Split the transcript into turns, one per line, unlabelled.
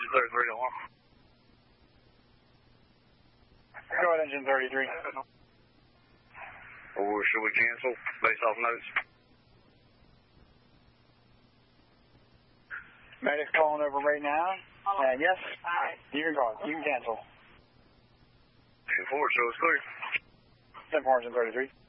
33 alarm.
Go ahead, engine 33.
Or should we cancel based off notes?
Medic's calling over right now. Yes, you can call. You can cancel.
10-4, show us clear.
10-4, engine 33.